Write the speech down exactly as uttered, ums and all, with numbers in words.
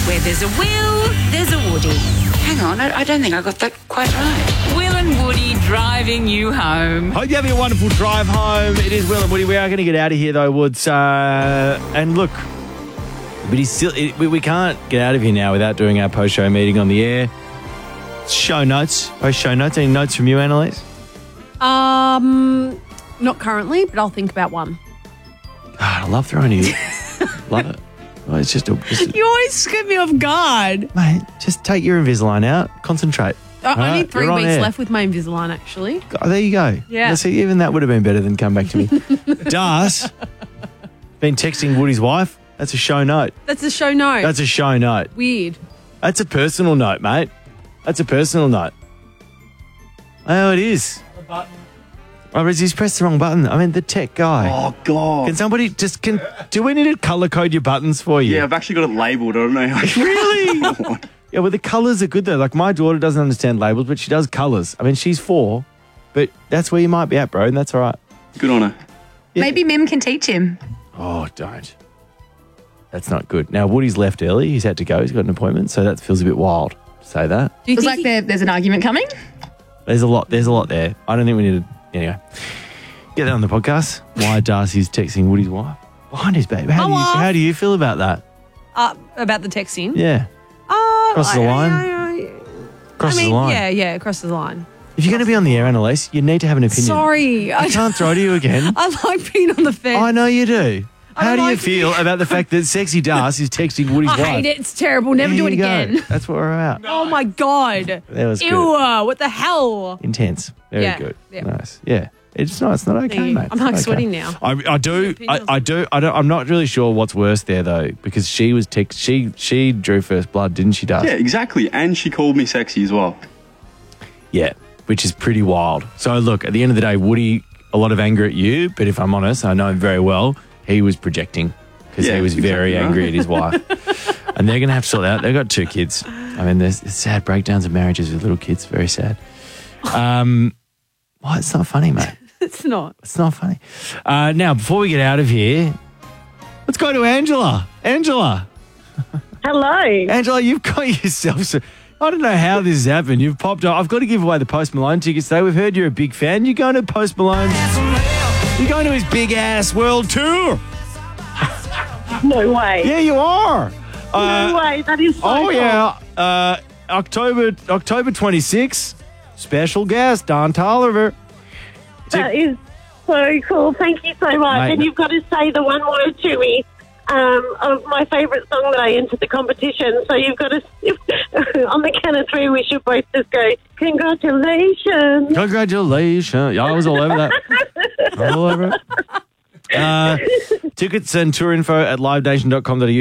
Where there's a Will, there's a Woody. Hang on, I, I don't think I got that quite right. Will and Woody driving you home. Hope you're having a wonderful drive home. It is Will and Woody. We are going to get out of here, though, Woods. Uh, and look, but he's still. It, we, we can't get out of here now without doing our post-show meeting on the air. Show notes. Post-show notes. Any notes from you, Annalise? Um, not currently, but I'll think about one. God, I love throwing you. Love it. Well, it's just a... Just, You always get me off guard. mate, just take your Invisalign out. Concentrate. I All I right? need three You're on weeks air. left with my Invisalign, actually. Oh, there you go. Yeah. Now, see, even that would have been better than come back to me. Das, been texting Woody's wife. That's a show note. That's a show note. That's a show note. Weird. That's a personal note, mate. That's a personal note. Oh, it is. Oh, but he's pressed the wrong button. I mean, the tech guy. Oh, God. Can somebody just, can, do we need to colour code your buttons for you? Yeah, I've actually got it labelled. I don't know how. Really? Yeah, well, the colours are good, though. Like, my daughter doesn't understand labels, but she does colours. I mean, she's four, but that's where you might be at, bro, and that's all right. Good on her. Yeah. Maybe Mim can teach him. Oh, don't. That's not good. Now, Woody's left early. He's had to go. He's got an appointment, so that feels a bit wild to say that. Do you Feels think like he- there, there's an argument coming. There's a lot. There's a lot there. I don't think we need to. Anyway, get that on the podcast. Why Darcy's texting Woody's wife behind his baby. How do you Hello. How do you feel about that? uh, about the texting? Yeah, Uh, Crosses the I- line? I, I, crosses I mean, the line. yeah, yeah, crosses the line. If you're going to be on the air, Annalise, you need to have an opinion. Sorry. I can't throw to you again. I like being on the fence. I know you do. I How don't do you like- feel about the fact that Sexy Das is texting Woody's I wife? hate it. It's terrible. Never There do it you go. again. That's what we're about. Oh, my God. That was Ew, good. what the hell? Intense. Very Yeah, good. yeah. Nice. Yeah. It's not. It's not okay, Thank you. mate. I'm It's like not okay. sweating now. I, I do. I, opinions? I do. I don't. I'm not really sure what's worse there though, because she was text. She she drew first blood, didn't she, Das? Yeah, exactly. And she called me sexy as well. Yeah, which is pretty wild. So look, at the end of the day, Woody, a lot of anger at you, but if I'm honest, I know him very well. He was projecting because Yeah, he was very exactly angry right. at his wife, and they're going to have to sort that out. They've got two kids. I mean, there's sad breakdowns of marriages with little kids. Very sad. Um, well, it's not funny, mate. It's not. It's not funny. Uh, now, before we get out of here, let's go to Angela. Angela. Hello. Angela, you've got yourself some... I don't know how this has happened. You've popped up. I've got to give away the Post Malone tickets today. We've heard you're a big fan. You're going to Post Malone. You're going to his big ass world tour. No way. Yeah, you are. No Uh, way. That is so oh, cool. yeah. Uh, October October twenty-sixth. Special guest, Don Tolliver. That is so cool. Thank you so much. Mate, and you've got to say the one word to me um, of my favourite song that I entered the competition. So you've got to, on the count of three, we should both just go, congratulations. Congratulations. Yeah, I was all over that. I was all over it. Uh, tickets and tour info at live nation dot com dot a u.